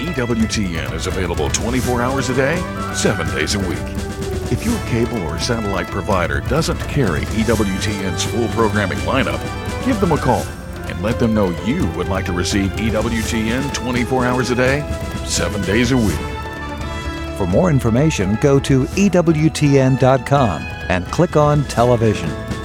EWTN is available 24 hours a day, 7 days a week. If your cable or satellite provider doesn't carry EWTN's full programming lineup, give them a call and let them know you would like to receive EWTN 24 hours a day, 7 days a week. For more information, go to EWTN.com and click on Television.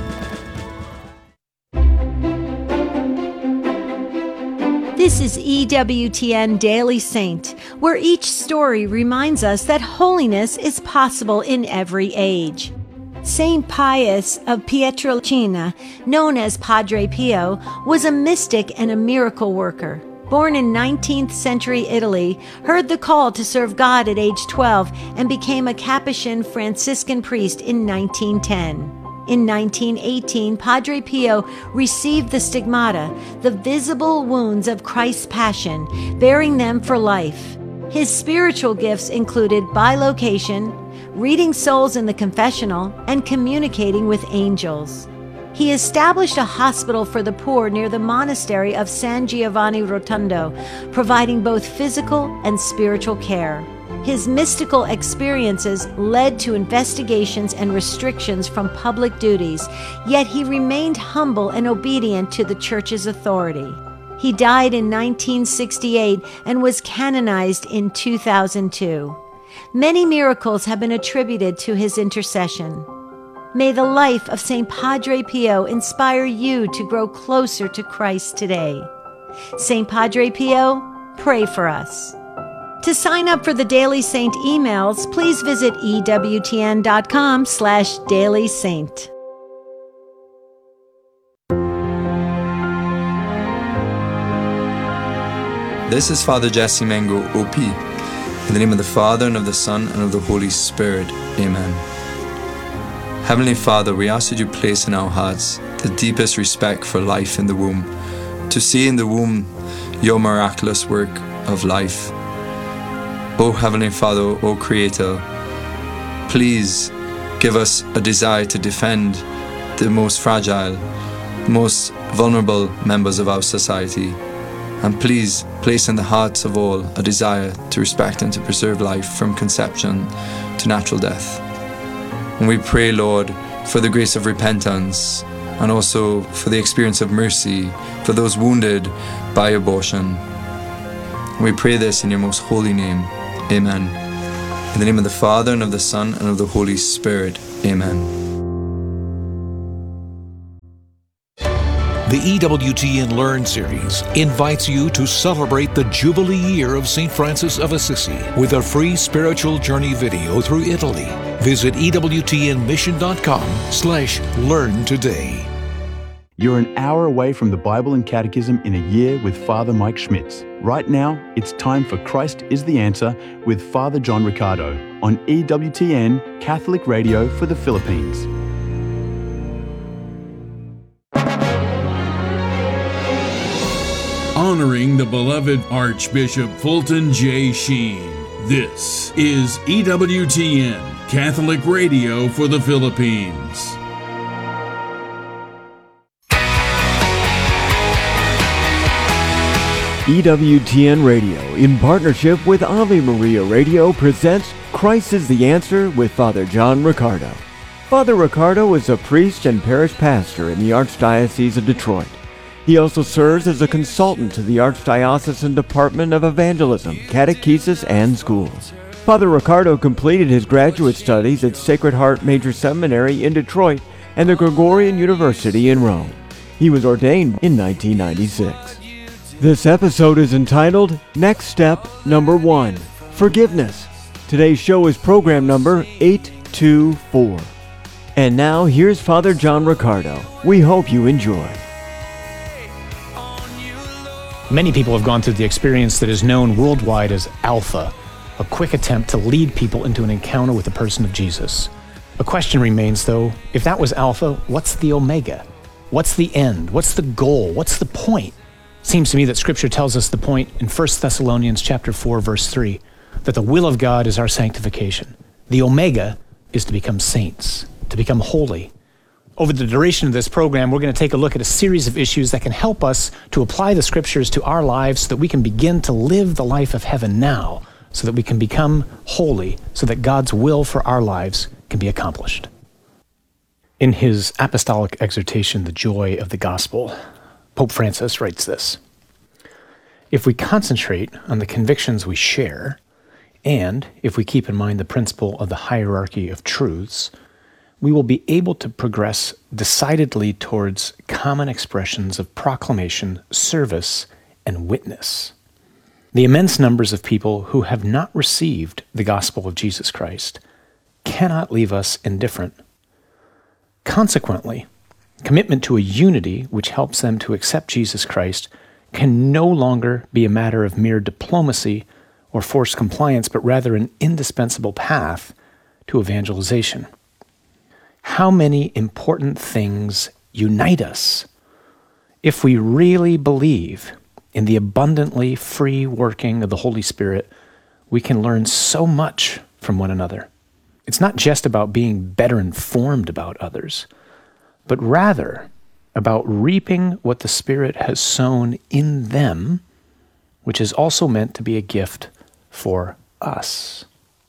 This is EWTN Daily Saint, where each story reminds us that holiness is possible in every age. Saint Pius of Pietrelcina, known as Padre Pio, was a mystic and a miracle worker. Born in 19th century Italy, heard the call to serve God at age 12 and became a Capuchin Franciscan priest in 1910. In 1918, Padre Pio received the stigmata, the visible wounds of Christ's passion, bearing them for life. His spiritual gifts included bilocation, reading souls in the confessional, and communicating with angels. He established a hospital for the poor near the monastery of San Giovanni Rotondo, providing both physical and spiritual care. His mystical experiences led to investigations and restrictions from public duties, yet he remained humble and obedient to the Church's authority. He died in 1968 and was canonized in 2002. Many miracles have been attributed to his intercession. May the life of St. Padre Pio inspire you to grow closer to Christ today. St. Padre Pio, pray for us. To sign up for the Daily Saint emails, please visit EWTN.com/dailysaint. This is Father Jesse Mengo, OP. In the name of the Father, and of the Son, and of the Holy Spirit. Amen. Heavenly Father, we ask that you place in our hearts the deepest respect for life in the womb, to see in the womb your miraculous work of life. O Heavenly Father, O Creator, please give us a desire to defend the most fragile, most vulnerable members of our society. And please place in the hearts of all a desire to respect and to preserve life from conception to natural death. And we pray, Lord, for the grace of repentance and also for the experience of mercy for those wounded by abortion. We pray this in your most holy name. Amen. In the name of the Father, and of the Son, and of the Holy Spirit. Amen. The EWTN Learn series invites you to celebrate the Jubilee year of St. Francis of Assisi with a free spiritual journey video through Italy. Visit EWTNmission.com/learn today. You're an hour away from the Bible and Catechism in a year with Father Mike Schmitz. Right now, it's time for Christ is the Answer with Father John Riccardo on EWTN Catholic Radio for the Philippines. Honoring the beloved Archbishop Fulton J. Sheen. This is EWTN Catholic Radio for the Philippines. EWTN Radio, in partnership with Ave Maria Radio, presents Christ is the Answer with Father John Riccardo. Father Riccardo is a priest and parish pastor in the Archdiocese of Detroit. He also serves as a consultant to the Archdiocesan Department of Evangelism, Catechesis, and Schools. Father Riccardo completed his graduate studies at Sacred Heart Major Seminary in Detroit and the Gregorian University in Rome. He was ordained in 1996. This episode is entitled Next Step Number 1, Forgiveness. Today's show is program number 824. And now here's Father John Riccardo. We hope you enjoy. Many people have gone through the experience that is known worldwide as Alpha, a quick attempt to lead people into an encounter with the person of Jesus. A question remains, though, if that was Alpha, what's the Omega? What's the end? What's the goal? What's the point? Seems to me that Scripture tells us the point in 1 Thessalonians chapter 4, verse 3, that the will of God is our sanctification. The Omega is to become saints, to become holy. Over the duration of this program, we're going to take a look at a series of issues that can help us to apply the Scriptures to our lives so that we can begin to live the life of heaven now, so that we can become holy, so that God's will for our lives can be accomplished. In his apostolic exhortation, The Joy of the Gospel, Pope Francis writes this: "If we concentrate on the convictions we share, and if we keep in mind the principle of the hierarchy of truths, we will be able to progress decidedly towards common expressions of proclamation, service, and witness. The immense numbers of people who have not received the gospel of Jesus Christ cannot leave us indifferent. Consequently, commitment to a unity which helps them to accept Jesus Christ can no longer be a matter of mere diplomacy or forced compliance, but rather an indispensable path to evangelization. How many important things unite us if we really believe in the abundantly free working of the Holy Spirit. We can learn so much from one another. It's not just about being better informed about others, but rather about reaping what the Spirit has sown in them, which is also meant to be a gift for us."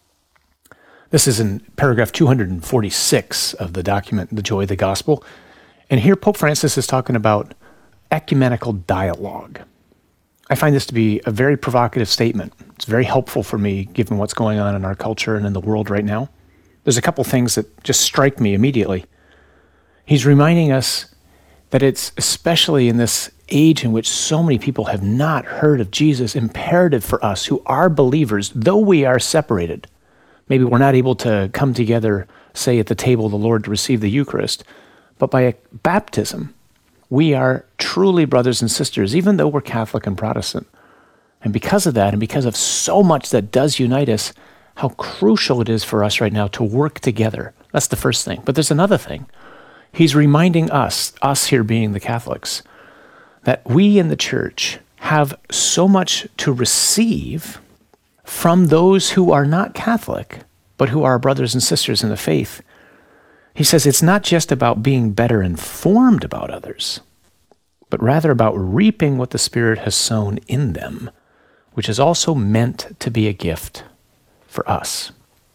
This is in paragraph 246 of the document, The Joy of the Gospel. And here Pope Francis is talking about ecumenical dialogue. I find this to be a very provocative statement. It's very helpful for me, given what's going on in our culture and in the world right now. There's a couple things that just strike me immediately. He's reminding us that it's especially in this age in which so many people have not heard of Jesus, imperative for us who are believers, though we are separated. Maybe we're not able to come together, say, at the table of the Lord to receive the Eucharist, but by baptism, we are truly brothers and sisters, even though we're Catholic and Protestant. And because of that, and because of so much that does unite us, how crucial it is for us right now to work together. That's the first thing. But there's another thing. He's reminding us here being the Catholics, that we in the Church have so much to receive from those who are not Catholic, but who are brothers and sisters in the faith. He says it's not just about being better informed about others, but rather about reaping what the Spirit has sown in them, which is also meant to be a gift for us.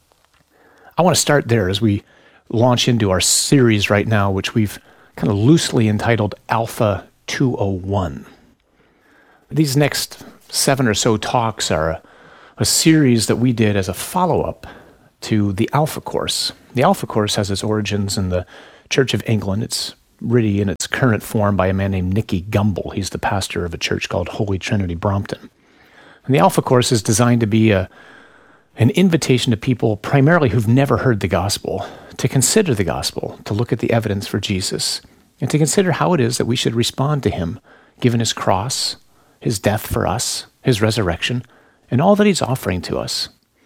I want to start there as we launch into our series right now, which we've kind of loosely entitled Alpha 201. These next 7 or so talks are a series that we did as a follow-up to the Alpha Course. The Alpha Course has its origins in the Church of England. It's really in its current form by a man named Nicky Gumbel. He's the pastor of a church called Holy Trinity Brompton. And the Alpha Course is designed to be an invitation to people primarily who've never heard the gospel, to consider the gospel, to look at the evidence for Jesus, and to consider how it is that we should respond to him, given his cross, his death for us, his resurrection, and all that he's offering to us.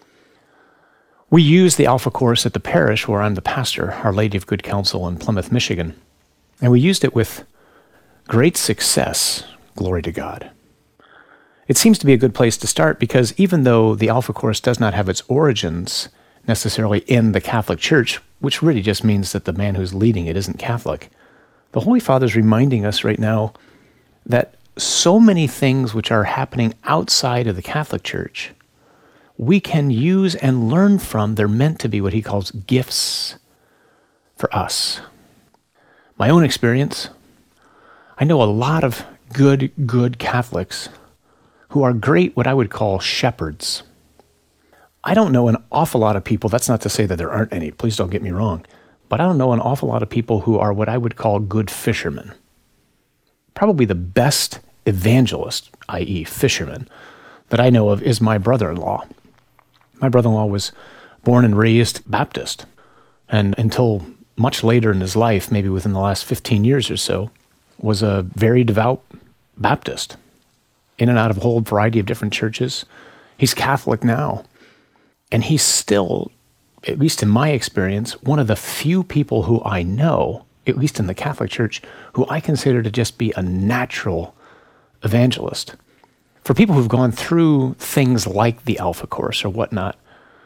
We use the Alpha Course at the parish where I'm the pastor, Our Lady of Good Counsel in Plymouth, Michigan. And we used it with great success, glory to God. It seems to be a good place to start because even though the Alpha Course does not have its origins necessarily in the Catholic Church, which really just means that the man who's leading it isn't Catholic, the Holy Father's reminding us right now that so many things which are happening outside of the Catholic Church, we can use and learn from. They're meant to be what he calls gifts for us. My own experience, I know a lot of good Catholics who are great, what I would call shepherds. I don't know an awful lot of people, that's not to say that there aren't any, please don't get me wrong, but I don't know an awful lot of people who are what I would call good fishermen. Probably the best evangelist, i.e. fisherman, that I know of is my brother-in-law. My brother-in-law was born and raised Baptist, and until much later in his life, maybe within the last 15 years or so, was a very devout Baptist, in and out of a whole variety of different churches. He's Catholic now, and he's still, at least in my experience, one of the few people who I know, at least in the Catholic Church, who I consider to just be a natural evangelist. For people who've gone through things like the Alpha Course or whatnot,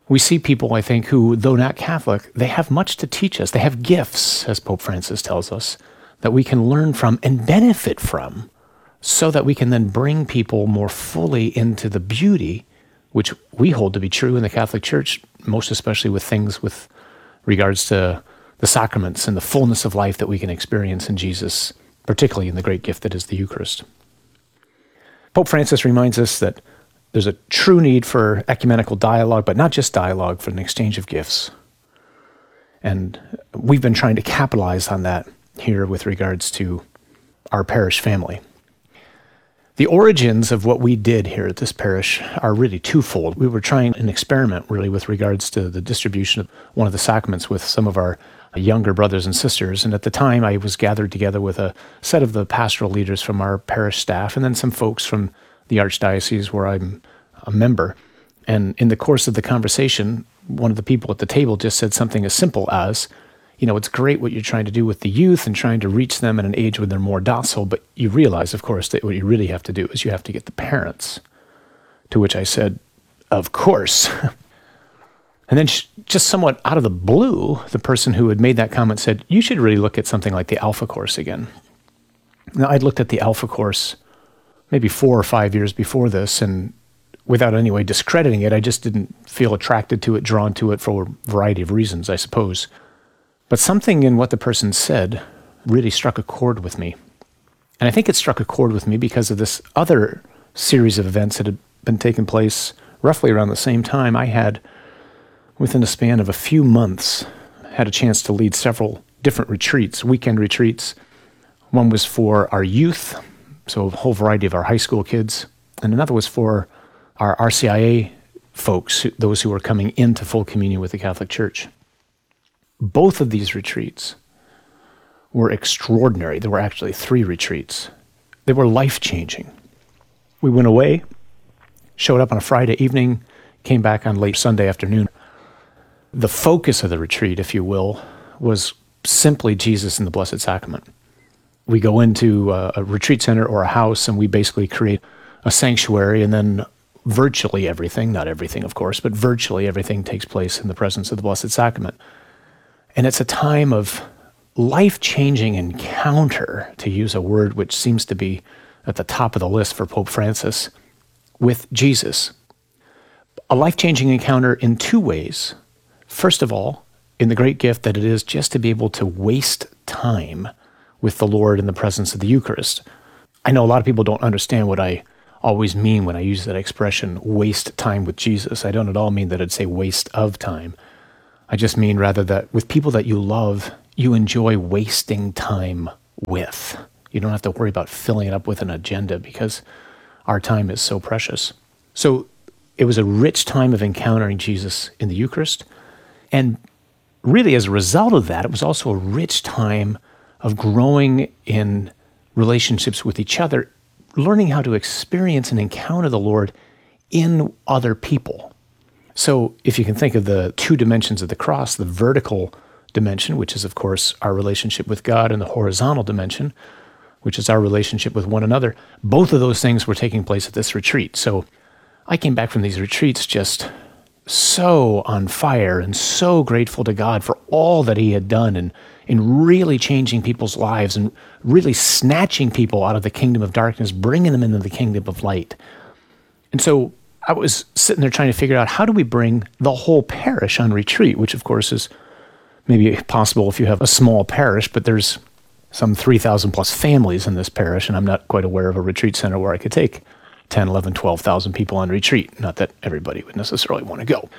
we see people, I think, who, though not Catholic, they have much to teach us. They have gifts, as Pope Francis tells us, that we can learn from and benefit from, so that we can then bring people more fully into the beauty, which we hold to be true in the Catholic Church, most especially with things with regards to the sacraments and the fullness of life that we can experience in Jesus, particularly in the great gift that is the Eucharist. Pope Francis reminds us that there's a true need for ecumenical dialogue, but not just dialogue, for an exchange of gifts. And we've been trying to capitalize on that here with regards to our parish family. The origins of what we did here at this parish are really twofold. We were trying an experiment really with regards to the distribution of one of the sacraments with some of our younger brothers and sisters. And at the time, I was gathered together with a set of the pastoral leaders from our parish staff and then some folks from the Archdiocese where I'm a member. And in the course of the conversation, one of the people at the table just said something as simple as, you know, it's great what you're trying to do with the youth and trying to reach them at an age when they're more docile, but you realize, of course, that what you really have to do is you have to get the parents. To which I said, of course. And then just somewhat out of the blue, the person who had made that comment said, you should really look at something like the Alpha Course again. Now, I'd looked at the Alpha Course maybe 4 or 5 years before this, and without any way discrediting it, I just didn't feel attracted to it, drawn to it for a variety of reasons, I suppose. But something in what the person said really struck a chord with me. And I think it struck a chord with me because of this other series of events that had been taking place roughly around the same time. I had, within a span of a few months, had a chance to lead several different retreats, weekend retreats. One was for our youth, so a whole variety of our high school kids, and another was for our RCIA folks, those who were coming into full communion with the Catholic Church. Both of these retreats were extraordinary. There were actually 3 retreats. They were life-changing. We went away, showed up on a Friday evening, came back on late Sunday afternoon. The focus of the retreat, if you will, was simply Jesus and the Blessed Sacrament. We go into a retreat center or a house, and we basically create a sanctuary, and then virtually everything, not everything, of course, but virtually everything takes place in the presence of the Blessed Sacrament. And it's a time of life-changing encounter, to use a word which seems to be at the top of the list for Pope Francis, with Jesus. A life-changing encounter in 2 ways. First of all, in the great gift that it is just to be able to waste time with the Lord in the presence of the Eucharist. I know a lot of people don't understand what I always mean when I use that expression, waste time with Jesus. I don't at all mean that it's a waste of time. I just mean rather that with people that you love, you enjoy wasting time with. You don't have to worry about filling it up with an agenda because our time is so precious. So it was a rich time of encountering Jesus in the Eucharist. And really as a result of that, it was also a rich time of growing in relationships with each other, learning how to experience and encounter the Lord in other people. So if you can think of the 2 dimensions of the cross, the vertical dimension, which is, of course, our relationship with God, and the horizontal dimension, which is our relationship with one another, both of those things were taking place at this retreat. So I came back from these retreats just so on fire and so grateful to God for all that he had done in really changing people's lives and really snatching people out of the kingdom of darkness, bringing them into the kingdom of light. And so I was sitting there trying to figure out, how do we bring the whole parish on retreat, which of course is maybe possible if you have a small parish, but there's some 3,000 plus families in this parish, and I'm not quite aware of a retreat center where I could take 10, 11, 12,000 people on retreat. Not that everybody would necessarily want to go.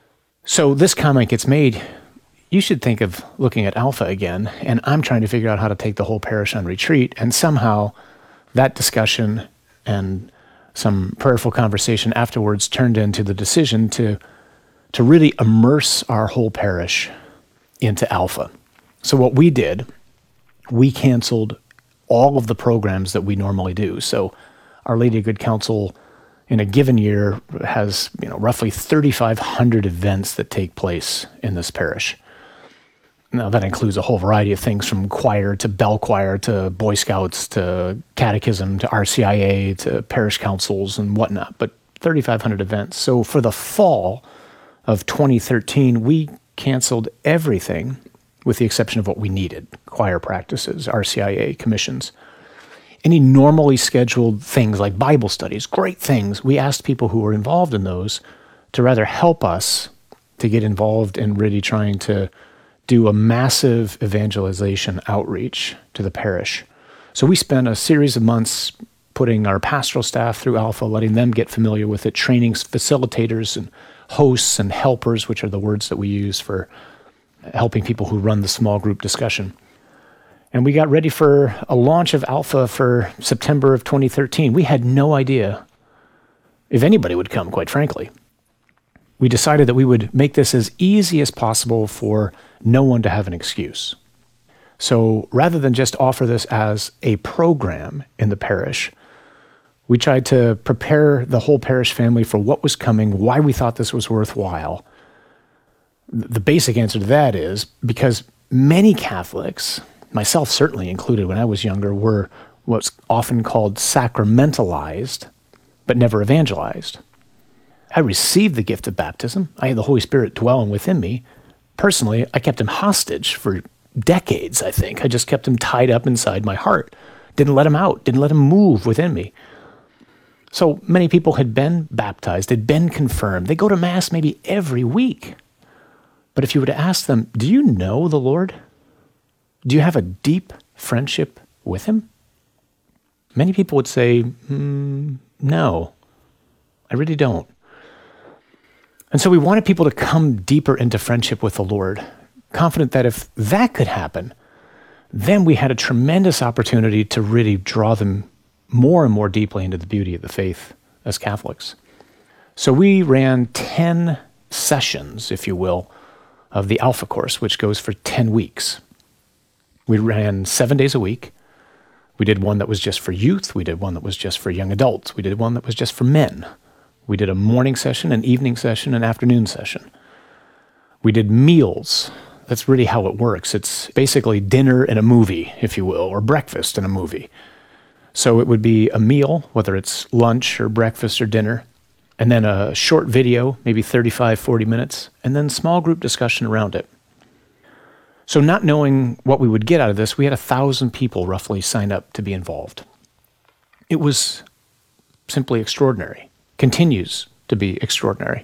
So this comment gets made, you should think of looking at Alpha again, and I'm trying to figure out how to take the whole parish on retreat, and somehow that discussion and some prayerful conversation afterwards turned into the decision to really immerse our whole parish into Alpha. So what we did, we canceled all of the programs that we normally do. So Our Lady of Good Counsel in a given year has roughly 3,500 events that take place in this parish. Now, that includes a whole variety of things from choir to bell choir to Boy Scouts to catechism to RCIA to parish councils and whatnot, but 3,500 events. So for the fall, of 2013, we canceled everything with the exception of what we needed: choir practices, RCIA commissions. Any normally scheduled things like Bible studies, great things, we asked people who were involved in those to rather help us to get involved in really trying to do a massive evangelization outreach to the parish. So we spent a series of months putting our pastoral staff through Alpha, letting them get familiar with it, training facilitators and hosts and helpers, which are the words that we use for helping people who run the small group discussion. And we got ready for a launch of Alpha for September of 2013. We had no idea if anybody would come, quite frankly. We decided that we would make this as easy as possible for no one to have an excuse. So rather than just offer this as a program in the parish, we tried to prepare the whole parish family for what was coming, why we thought this was worthwhile. The basic answer to that is because many Catholics, myself certainly included when I was younger, were what's often called sacramentalized, but never evangelized. I received the gift of baptism. I had the Holy Spirit dwelling within me. Personally, I kept him hostage for decades, I think. I just kept him tied up inside my heart. Didn't let him out, didn't let him move within me. So many people had been baptized, had been confirmed. They go to Mass maybe every week. But if you were to ask them, do you know the Lord? Do you have a deep friendship with him? Many people would say, no, I really don't. And so we wanted people to come deeper into friendship with the Lord, confident that if that could happen, then we had a tremendous opportunity to really draw them more and more deeply into the beauty of the faith as Catholics. So we ran 10 sessions, if you will, of the Alpha course, which goes for 10 weeks. We ran 7 days a week. We did one that was just for youth. We did one that was just for young adults. We did one that was just for men. We did a morning session, an evening session, an afternoon session. We did meals. That's really how it works. It's basically dinner and a movie, if you will, or breakfast and a movie. So it would be a meal, whether it's lunch or breakfast or dinner, and then a short video, maybe 35, 40 minutes, and then small group discussion around it. So not knowing what we would get out of this, we had 1,000 people roughly sign up to be involved. It was simply extraordinary, continues to be extraordinary.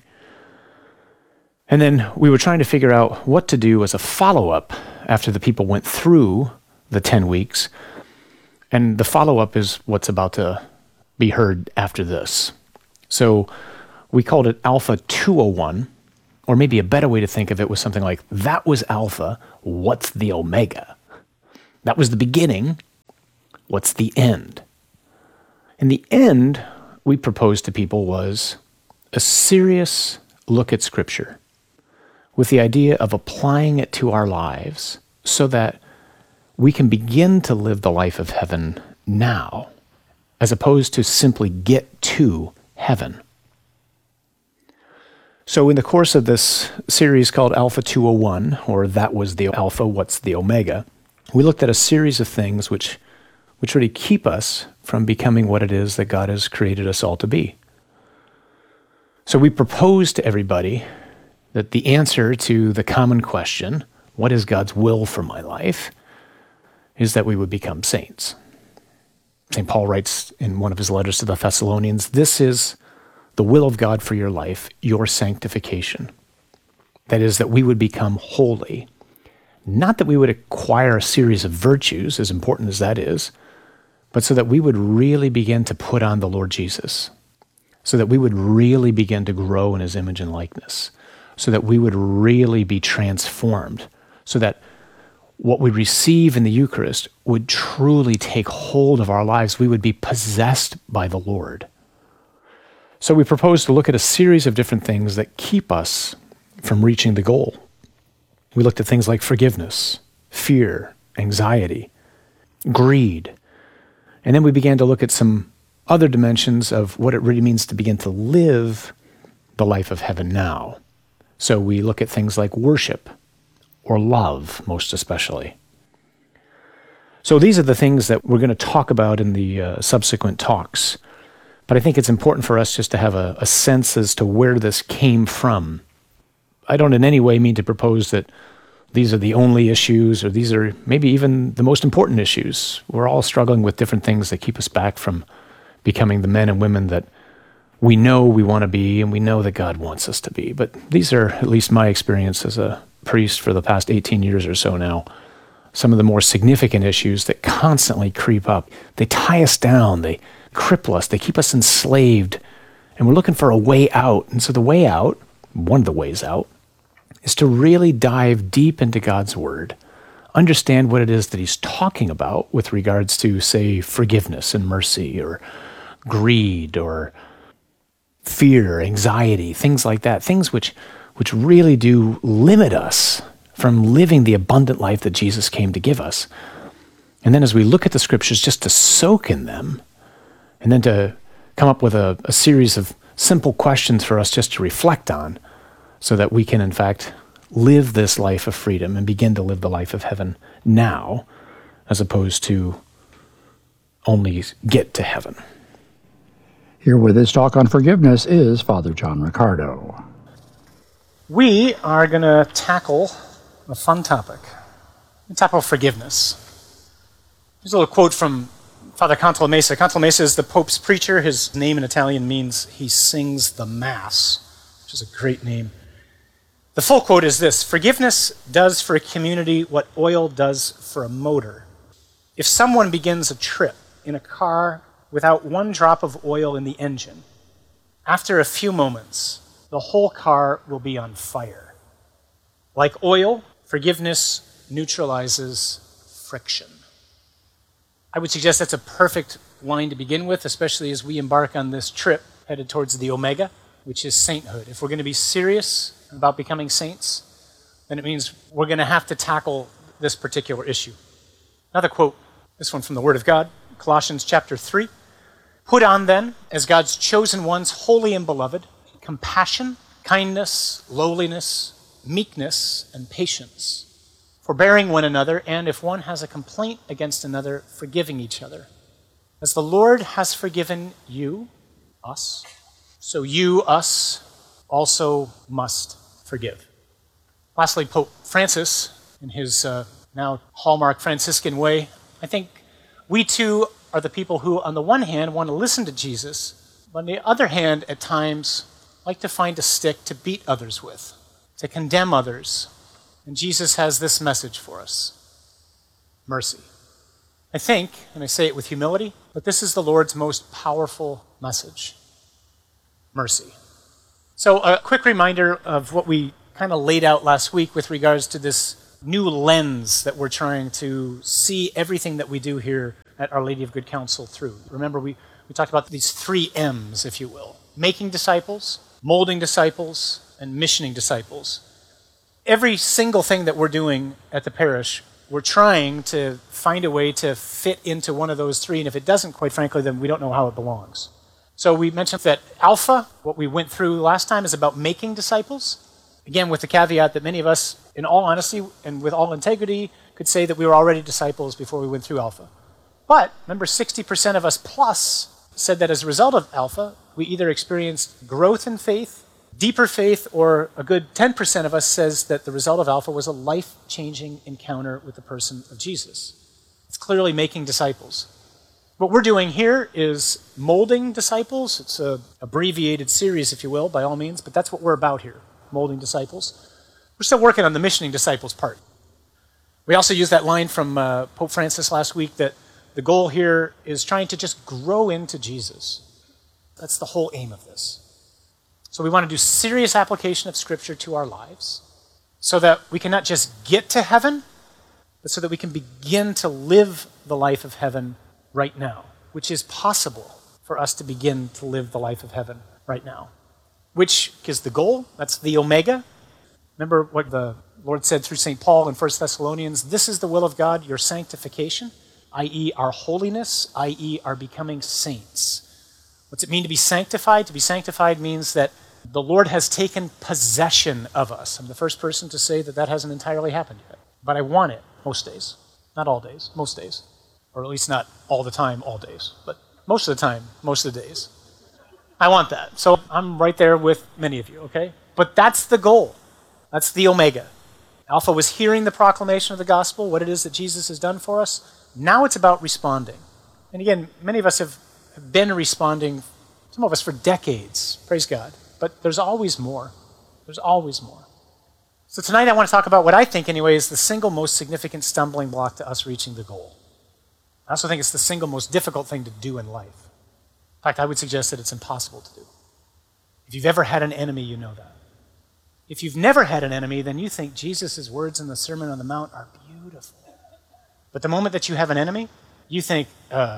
And then we were trying to figure out what to do as a follow-up after the people went through the 10 weeks. And the follow-up is what's about to be heard after this. So we called it Alpha 201, or maybe a better way to think of it was something like, that was Alpha, what's the Omega? That was the beginning, what's the end? And the end, we proposed to people, was a serious look at Scripture with the idea of applying it to our lives so that we can begin to live the life of heaven now, as opposed to simply get to heaven. So in the course of this series called Alpha 201, or That Was the Alpha, What's the Omega, we looked at a series of things which really keep us from becoming what it is that God has created us all to be. So we proposed to everybody that the answer to the common question, what is God's will for my life, is that we would become saints. St. Paul writes in one of his letters to the Thessalonians, this is the will of God for your life, your sanctification. That is, that we would become holy. Not that we would acquire a series of virtues, as important as that is, but so that we would really begin to put on the Lord Jesus, so that we would really begin to grow in his image and likeness, so that we would really be transformed, so that what we receive in the Eucharist would truly take hold of our lives. We would be possessed by the Lord. So we propose to look at a series of different things that keep us from reaching the goal. We looked at things like forgiveness, fear, anxiety, greed. And then we began to look at some other dimensions of what it really means to begin to live the life of heaven now. So we look at things like worship, or love, most especially. So these are the things that we're going to talk about in the subsequent talks. But I think it's important for us just to have a sense as to where this came from. I don't in any way mean to propose that these are the only issues, or these are maybe even the most important issues. We're all struggling with different things that keep us back from becoming the men and women that we know we want to be and we know that God wants us to be. But these are, at least my experience as a priest for the past 18 years or so now, some of the more significant issues that constantly creep up. They tie us down, they cripple us, they keep us enslaved, and we're looking for a way out. And so the way out, one of the ways out, is to really dive deep into God's Word, understand what it is that He's talking about with regards to, say, forgiveness and mercy, or greed, or fear, anxiety, things like that, things which really do limit us from living the abundant life that Jesus came to give us. And then as we look at the Scriptures, just to soak in them, and then to come up with a series of simple questions for us just to reflect on, so that we can, in fact, live this life of freedom and begin to live the life of heaven now, as opposed to only get to heaven. Here with his talk on forgiveness is Father John Riccardo. We are going to tackle a fun topic. We tackle forgiveness. Here's a little quote from Father Cantalamessa. Cantalamessa is the Pope's preacher. His name in Italian means he sings the Mass, which is a great name. The full quote is this: "Forgiveness does for a community what oil does for a motor. If someone begins a trip in a car without one drop of oil in the engine, after a few moments, the whole car will be on fire. Like oil, forgiveness neutralizes friction." I would suggest that's a perfect line to begin with, especially as we embark on this trip headed towards the Omega, which is sainthood. If we're going to be serious about becoming saints, then it means we're going to have to tackle this particular issue. Another quote, this one from the Word of God, Colossians chapter 3. "Put on then, as God's chosen ones, holy and beloved, compassion, kindness, lowliness, meekness, and patience, forbearing one another, and if one has a complaint against another, forgiving each other. As the Lord has forgiven you," us, "so you," us, "also must forgive." Lastly, Pope Francis, in his now hallmark Franciscan way, I think we too are the people who, on the one hand, want to listen to Jesus, but on the other hand, at times, like to find a stick to beat others with, to condemn others. And Jesus has this message for us: mercy. I think, and I say it with humility, but this is the Lord's most powerful message: mercy. So a quick reminder of what we kind of laid out last week with regards to this new lens that we're trying to see everything that we do here at Our Lady of Good Counsel through. Remember, we talked about these 3 M's, if you will: making disciples, molding disciples, and missioning disciples. Every single thing that we're doing at the parish, we're trying to find a way to fit into one of those 3, and if it doesn't, quite frankly, then we don't know how it belongs. So we mentioned that Alpha, what we went through last time, is about making disciples. Again, with the caveat that many of us, in all honesty and with all integrity, could say that we were already disciples before we went through Alpha. But remember, 60% of us plus said that as a result of Alpha, we either experienced growth in faith, deeper faith, or a good 10% of us says that the result of Alpha was a life-changing encounter with the person of Jesus. It's clearly making disciples. What we're doing here is molding disciples. It's an abbreviated series, if you will, by all means, but that's what we're about here, molding disciples. We're still working on the missioning disciples part. We also used that line from Pope Francis last week that the goal here is trying to just grow into Jesus. That's the whole aim of this. So we want to do serious application of Scripture to our lives so that we can not just get to heaven, but so that we can begin to live the life of heaven right now, which is possible for us to begin to live the life of heaven right now. Which is the goal? That's the Omega. Remember what the Lord said through St. Paul in 1 Thessalonians, "This is the will of God, your sanctification," i.e. our holiness, i.e. our becoming saints. What's it mean to be sanctified? To be sanctified means that the Lord has taken possession of us. I'm the first person to say that that hasn't entirely happened yet. But I want it most days. Not all days, most days. Or at least not all the time, all days. But most of the time, most of the days. I want that. So I'm right there with many of you, okay? But that's the goal. That's the Omega. Alpha was hearing the proclamation of the gospel, what it is that Jesus has done for us. Now it's about responding. And again, many of us have been responding, some of us for decades, praise God. But there's always more. There's always more. So tonight I want to talk about what I think, anyway, is the single most significant stumbling block to us reaching the goal. I also think it's the single most difficult thing to do in life. In fact, I would suggest that it's impossible to do. If you've ever had an enemy, you know that. If you've never had an enemy, then you think Jesus' words in the Sermon on the Mount are beautiful. But the moment that you have an enemy, you think,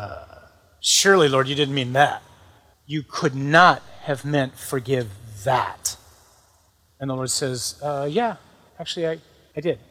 surely, Lord, you didn't mean that. You could not have meant forgive that. And the Lord says, yeah, actually, I did.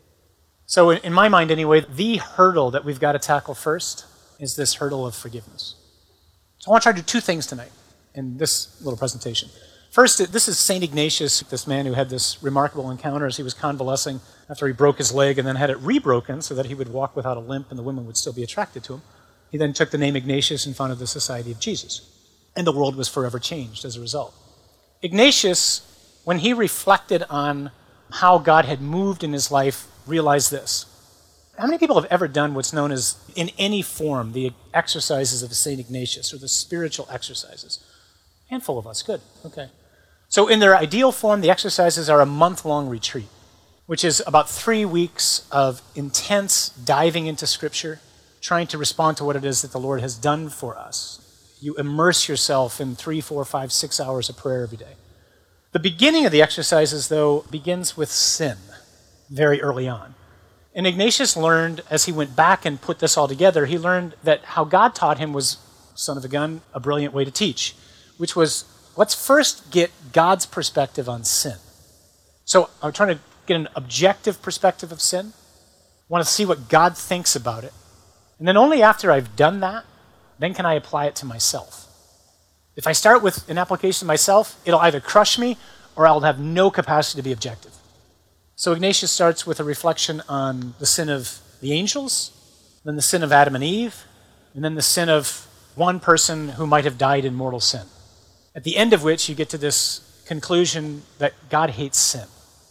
So in my mind, anyway, the hurdle that we've got to tackle first is this hurdle of forgiveness. So I want to try to do two things tonight in this little presentation. First, this is St. Ignatius, this man who had this remarkable encounter as he was convalescing after he broke his leg and then had it rebroken so that he would walk without a limp and the women would still be attracted to him. He then took the name Ignatius and founded the Society of Jesus. And the world was forever changed as a result. Ignatius, when he reflected on how God had moved in his life, realized this. How many people have ever done what's known as, in any form, the exercises of St. Ignatius, or the spiritual exercises? A handful of us, good, okay. So in their ideal form, the exercises are a month-long retreat, which is about 3 weeks of intense diving into Scripture, trying to respond to what it is that the Lord has done for us. You immerse yourself in 3, 4, 5, 6 hours of prayer every day. The beginning of the exercises, though, begins with sin very early on. And Ignatius learned, as he went back and put this all together, he learned that how God taught him was, son of a gun, a brilliant way to teach, which was, let's first get God's perspective on sin. So I'm trying to get an objective perspective of sin. I want to see what God thinks about it. And then only after I've done that, then can I apply it to myself. If I start with an application to myself, it'll either crush me or I'll have no capacity to be objective. So Ignatius starts with a reflection on the sin of the angels, then the sin of Adam and Eve, and then the sin of one person who might have died in mortal sin. At the end of which you get to this conclusion that God hates sin.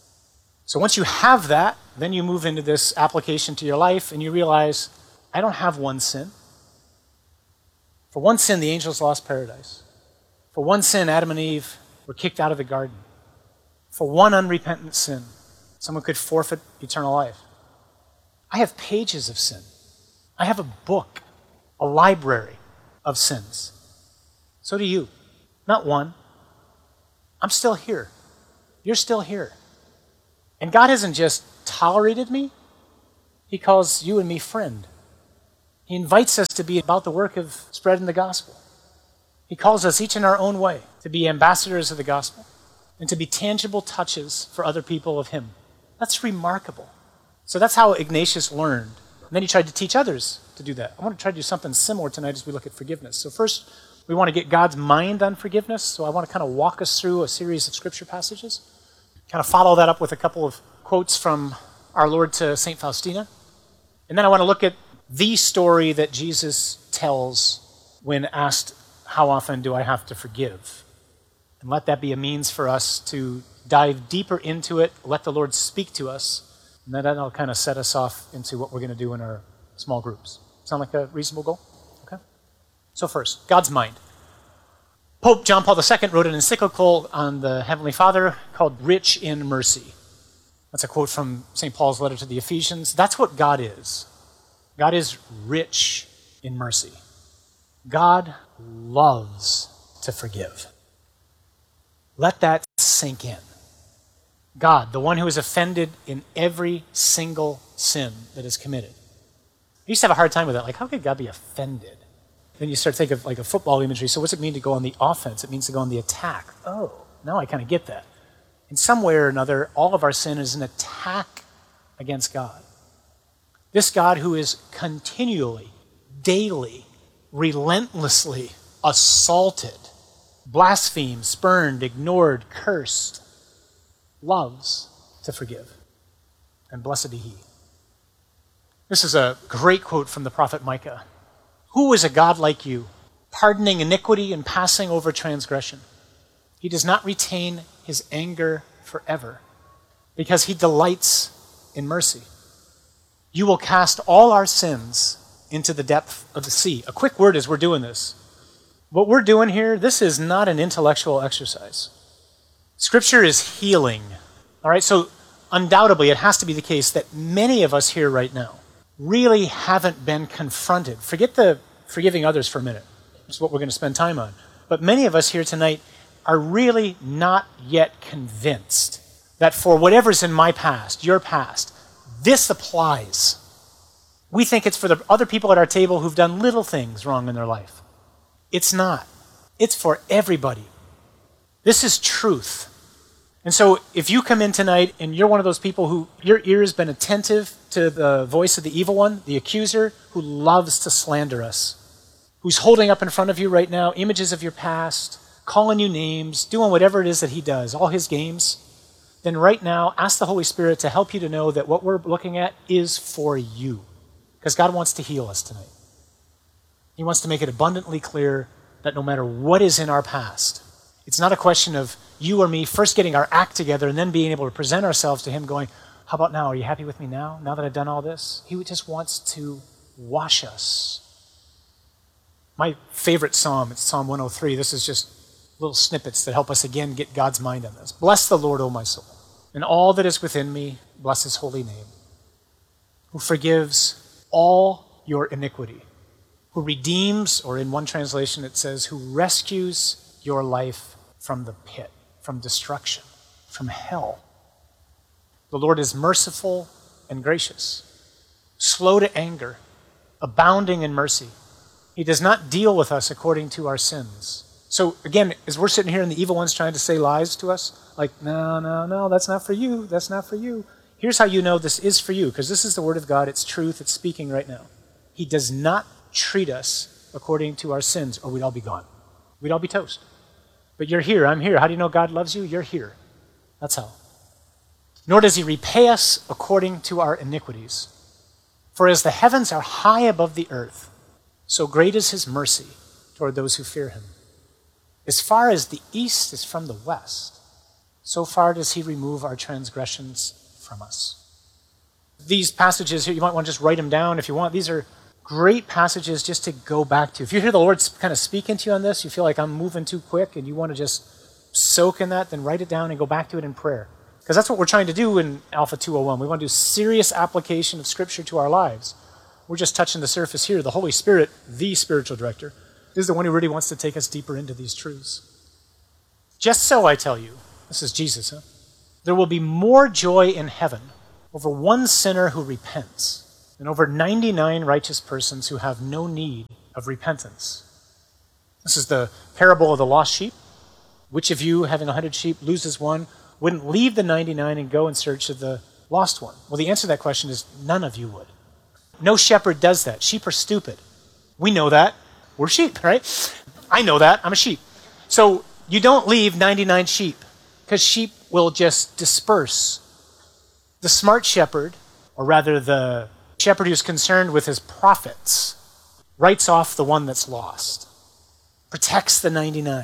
So once you have that, then you move into this application to your life and you realize, I don't have one sin. For one sin, the angels lost paradise. For one sin, Adam and Eve were kicked out of the garden. For one unrepentant sin, someone could forfeit eternal life. I have pages of sin. I have a book, a library of sins. So do you. Not one. I'm still here. You're still here. And God hasn't just tolerated me. He calls you and me friend. He invites us to be about the work of spreading the gospel. He calls us each in our own way to be ambassadors of the gospel and to be tangible touches for other people of Him. That's remarkable. So that's how Ignatius learned. And then he tried to teach others to do that. I want to try to do something similar tonight as we look at forgiveness. So first, we want to get God's mind on forgiveness. So I want to kind of walk us through a series of scripture passages. Kind of follow that up with a couple of quotes from our Lord to St. Faustina. And then I want to look at the story that Jesus tells when asked, how often do I have to forgive? And let that be a means for us to dive deeper into it, let the Lord speak to us, and then that'll kind of set us off into what we're going to do in our small groups. Sound like a reasonable goal? Okay. So first, God's mind. Pope John Paul II wrote an encyclical on the Heavenly Father called Rich in Mercy. That's a quote from St. Paul's letter to the Ephesians. That's what God is. God is rich in mercy. God loves to forgive. Let that sink in. God, the one who is offended in every single sin that is committed. I used to have a hard time with that. Like, how could God be offended? Then you start thinking of like a football imagery. So what's it mean to go on the offense? It means to go on the attack. Oh, now I kind of get that. In some way or another, all of our sin is an attack against God. This God who is continually, daily, relentlessly assaulted, blasphemed, spurned, ignored, cursed, loves to forgive. And blessed be He. This is a great quote from the prophet Micah. Who is a God like you, pardoning iniquity and passing over transgression? He does not retain His anger forever. because he delights in mercy. You will cast all our sins into the depth of the sea. A quick word as we're doing this. What we're doing here, this is not an intellectual exercise. Scripture is healing. All right, so undoubtedly it has to be the case that many of us here right now really haven't been confronted. Forget the forgiving others for a minute. That's what we're going to spend time on. But many of us here tonight are really not yet convinced that for whatever's in my past, your past, this applies. We think it's for the other people at our table who've done little things wrong in their life. It's not. It's for everybody. This is truth. And so if you come in tonight and you're one of those people who your ear has been attentive to the voice of the evil one, the accuser, who loves to slander us, who's holding up in front of you right now images of your past, calling you names, doing whatever it is that he does, all his games, then right now ask the Holy Spirit to help you to know that what we're looking at is for you. Because God wants to heal us tonight. He wants to make it abundantly clear that no matter what is in our past, it's not a question of you or me first getting our act together and then being able to present ourselves to him going, how about now? Are you happy with me now that I've done all this? He just wants to wash us. My favorite psalm, it's Psalm 103. This is just little snippets that help us again get God's mind on this. Bless the Lord, O my soul, and all that is within me, bless his holy name, who forgives all your iniquity, who redeems, or in one translation it says, who rescues your life from the pit, from destruction, from hell. The Lord is merciful and gracious, slow to anger, abounding in mercy. He does not deal with us according to our sins. So again, as we're sitting here and the evil one's trying to say lies to us, like, no, that's not for you, that's not for you. Here's how you know this is for you, because this is the word of God, it's truth, it's speaking right now. He does not treat us according to our sins, or we'd all be gone. We'd all be toast. But you're here, I'm here. How do you know God loves you? You're here. That's how. Nor does he repay us according to our iniquities. For as the heavens are high above the earth, so great is his mercy toward those who fear him. As far as the east is from the west, so far does he remove our transgressions from us. These passages here, you might want to just write them down if you want. These are great passages just to go back to. If you hear the Lord kind of speaking to you on this, you feel like I'm moving too quick and you want to just soak in that, then write it down and go back to it in prayer. Because that's what we're trying to do in Alpha 201. We want to do serious application of Scripture to our lives. We're just touching the surface here. The Holy Spirit, the spiritual director, is the one who really wants to take us deeper into these truths. Just so I tell you, this is Jesus, there will be more joy in heaven over one sinner who repents than over 99 righteous persons who have no need of repentance. This is the parable of the lost sheep. Which of you, having 100 sheep, loses one, wouldn't leave the 99 and go in search of the lost one? Well, the answer to that question is none of you would. No shepherd does that. Sheep are stupid. We know that. We're sheep, right? I know that. I'm a sheep. So you don't leave 99 sheep because sheep will just disperse. The smart shepherd, or rather the shepherd who's concerned with his profits, writes off the one that's lost, protects the 99.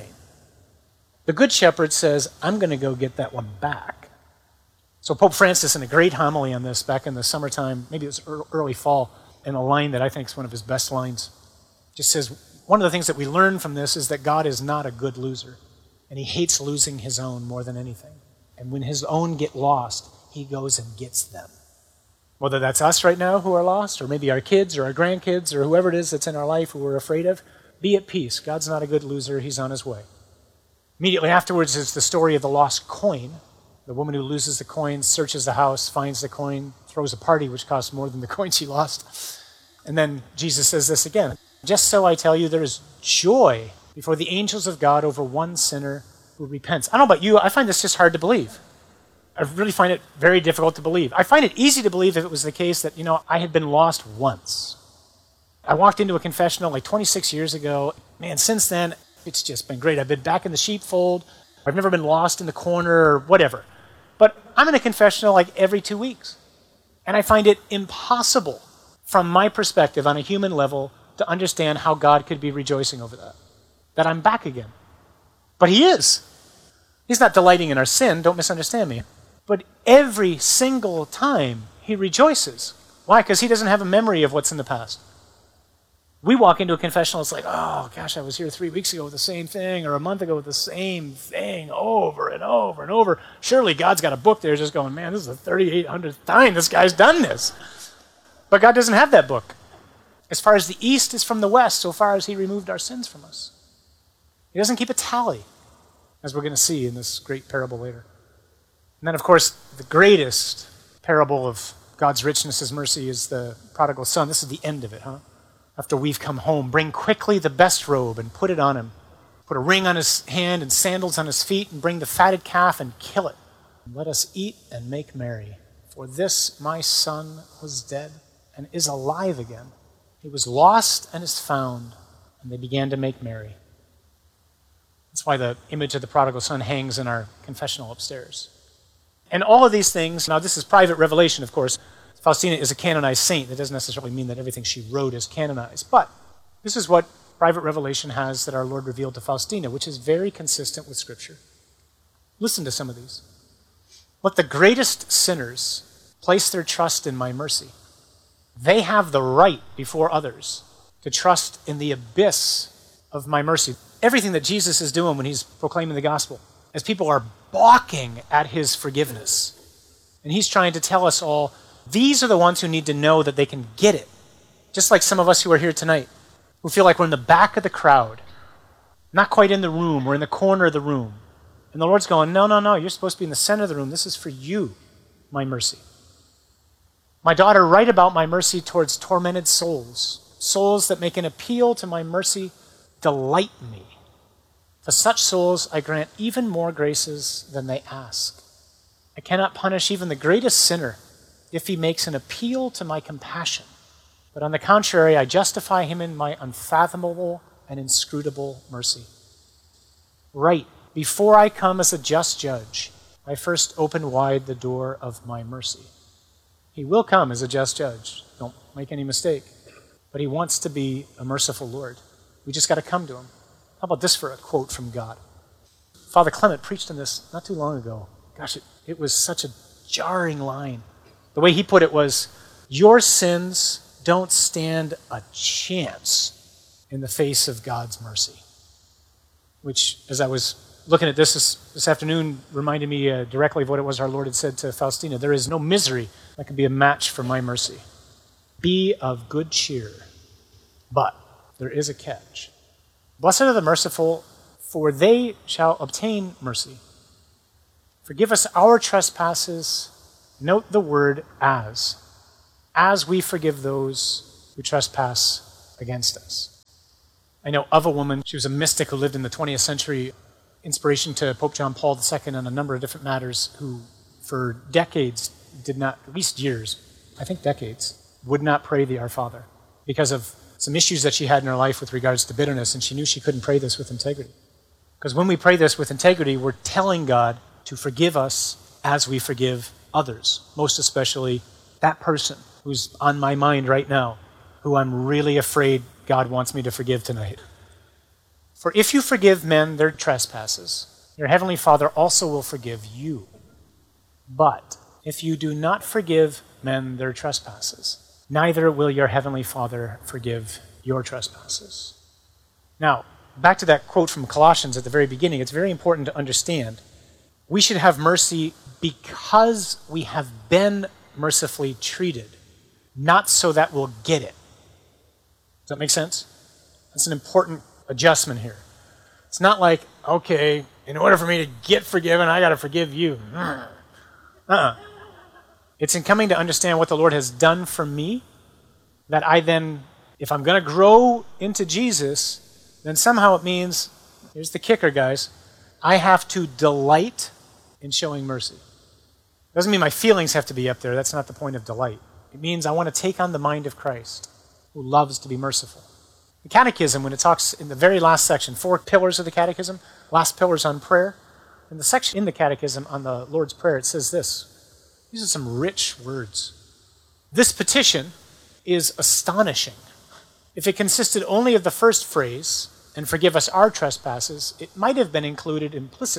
The good shepherd says, I'm going to go get that one back. So Pope Francis, in a great homily on this back in the summertime, maybe it was early fall, in a line that I think is one of his best lines, just says, one of the things that we learn from this is that God is not a good loser, and he hates losing his own more than anything. And when his own get lost, he goes and gets them. Whether that's us right now who are lost, or maybe our kids or our grandkids or whoever it is that's in our life who we're afraid of, be at peace. God's not a good loser. He's on his way. Immediately afterwards is the story of the lost coin. The woman who loses the coin searches the house, finds the coin, throws a party which costs more than the coin she lost. And then Jesus says this again. Just so I tell you, there is joy before the angels of God over one sinner who repents. I don't know about you, I find this just hard to believe. I really find it very difficult to believe. I find it easy to believe if it was the case that, I had been lost once. I walked into a confessional like 26 years ago. Man, since then, it's just been great. I've been back in the sheepfold. I've never been lost in the corner or whatever. But I'm in a confessional like every 2 weeks. And I find it impossible from my perspective on a human level to understand how God could be rejoicing over that I'm back again. But he is. He's not delighting in our sin, don't misunderstand me. But every single time he rejoices. Why? Because he doesn't have a memory of what's in the past. We walk into a confessional, it's like, oh gosh, I was here 3 weeks ago with the same thing, or a month ago with the same thing over and over and over. Surely God's got a book there just going, man, this is the 3,800th time this guy's done this. But God doesn't have that book. As far as the east is from the west, so far as he removed our sins from us. He doesn't keep a tally, as we're going to see in this great parable later. And then, of course, the greatest parable of God's richness, his mercy, is the prodigal son. This is the end of it, huh? After we've come home, bring quickly the best robe and put it on him. Put a ring on his hand and sandals on his feet, and bring the fatted calf and kill it. And let us eat and make merry. For this my son was dead and is alive again. He was lost and is found, and they began to make merry. That's why the image of the prodigal son hangs in our confessional upstairs. And all of these things, now this is private revelation, of course. Faustina is a canonized saint. That doesn't necessarily mean that everything she wrote is canonized. But this is what private revelation has that our Lord revealed to Faustina, which is very consistent with Scripture. Listen to some of these. Let the greatest sinners place their trust in my mercy. They have the right before others to trust in the abyss of my mercy. Everything that Jesus is doing when he's proclaiming the gospel, as people are balking at his forgiveness. And he's trying to tell us all, these are the ones who need to know that they can get it. Just like some of us who are here tonight, who feel like we're in the back of the crowd, not quite in the room, we're in the corner of the room. And the Lord's going, no, you're supposed to be in the center of the room. This is for you, my mercy. My daughter, write about my mercy towards tormented souls, souls that make an appeal to my mercy, delight me. To such souls I grant even more graces than they ask. I cannot punish even the greatest sinner if he makes an appeal to my compassion. But on the contrary, I justify him in my unfathomable and inscrutable mercy. Right, before I come as a just judge, I first open wide the door of my mercy. He will come as a just judge, don't make any mistake. But he wants to be a merciful Lord. We just got to come to him. How about this for a quote from God? Father Clement preached on this not too long ago. Gosh, it was such a jarring line. The way he put it was, your sins don't stand a chance in the face of God's mercy. Which, as I was looking at this afternoon, reminded me directly of what it was our Lord had said to Faustina. There is no misery that can be a match for my mercy. Be of good cheer, but there is a catch. Blessed are the merciful, for they shall obtain mercy. Forgive us our trespasses. Note the word as we forgive those who trespass against us. I know of a woman, she was a mystic who lived in the 20th century, inspiration to Pope John Paul II on a number of different matters, who for decades did not, at least years, I think decades, would not pray the Our Father because of some issues that she had in her life with regards to bitterness, and she knew she couldn't pray this with integrity. Because when we pray this with integrity, we're telling God to forgive us as we forgive others, most especially that person who's on my mind right now, who I'm really afraid God wants me to forgive tonight. For if you forgive men their trespasses, your heavenly Father also will forgive you. But if you do not forgive men their trespasses, neither will your heavenly Father forgive your trespasses. Now, back to that quote from Colossians at the very beginning, it's very important to understand we should have mercy because we have been mercifully treated, not so that we'll get it. Does that make sense? That's an important adjustment here. It's not like, okay, in order for me to get forgiven, I got to forgive you. It's in coming to understand what the Lord has done for me that I then, if I'm going to grow into Jesus, then somehow it means, here's the kicker, guys, I have to delight in showing mercy. Doesn't mean my feelings have to be up there. That's not the point of delight. It means I want to take on the mind of Christ, who loves to be merciful. The Catechism, when it talks in the very last section, 4 pillars of the Catechism, last pillars on prayer, in the section in the Catechism on the Lord's Prayer, it says this. These are some rich words. This petition is astonishing. If it consisted only of the first phrase, and forgive us our trespasses, it might have been included implicitly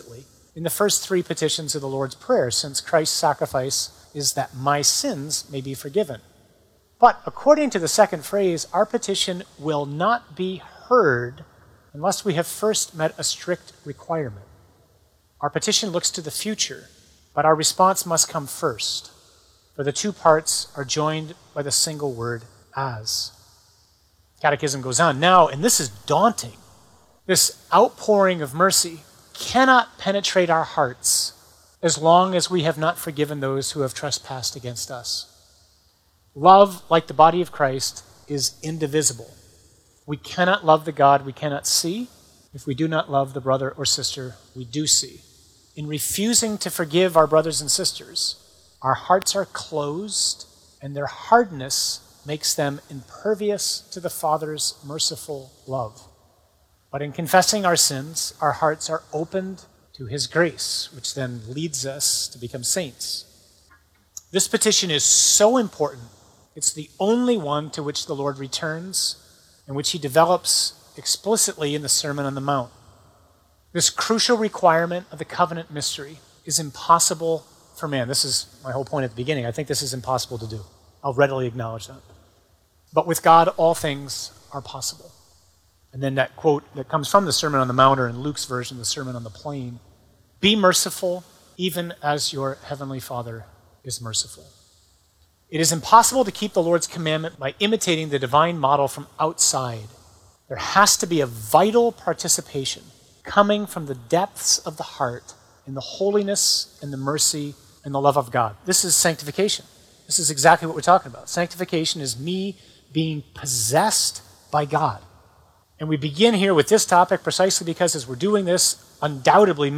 in the first three petitions of the Lord's Prayer, since Christ's sacrifice is that my sins may be forgiven. But according to the second phrase, our petition will not be heard unless we have first met a strict requirement. Our petition looks to the future, but our response must come first, for the two parts are joined by the single word, as. Catechism goes on, now, and this is daunting, this outpouring of mercy cannot penetrate our hearts as long as we have not forgiven those who have trespassed against us. Love, like the body of Christ, is indivisible. We cannot love the God we cannot see if we do not love the brother or sister we do see. In refusing to forgive our brothers and sisters, our hearts are closed, and their hardness makes them impervious to the Father's merciful love. But in confessing our sins, our hearts are opened to His grace, which then leads us to become saints. This petition is so important. It's the only one to which the Lord returns and which He develops explicitly in the Sermon on the Mount. This crucial requirement of the covenant mystery is impossible for man. This is my whole point at the beginning. I think this is impossible to do. I'll readily acknowledge that. But with God, all things are possible. And then that quote that comes from the Sermon on the Mount, or in Luke's version, the Sermon on the Plain, be merciful even as your heavenly Father is merciful. It is impossible to keep the Lord's commandment by imitating the divine model from outside. There has to be a vital participation coming from the depths of the heart in the holiness and the mercy and the love of God. This is sanctification. This is exactly what we're talking about. Sanctification is me being possessed by God. And we begin here with this topic precisely because as we're doing this, undoubtedly